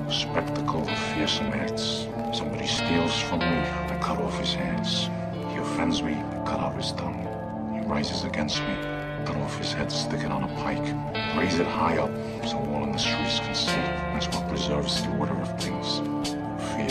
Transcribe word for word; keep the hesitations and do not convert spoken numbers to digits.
Spectacle of fearsome acts. Somebody steals from me, I cut off his hands. He offends me, I cut out his tongue. He rises against me, cut off his head, stick it on a pike. Raise it high up, so all in the streets can see. That's what preserves the order of things.